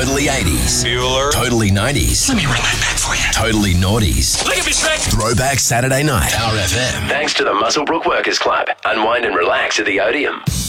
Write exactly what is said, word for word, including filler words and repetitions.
Totally eighties. Bueller. Totally nineties. Let me run that back for you. Totally noughties. Look at me, Shrek. Throwback Saturday night. Power F M. Thanks to the Muswellbrook Workers Club. Unwind and relax at the Odeum.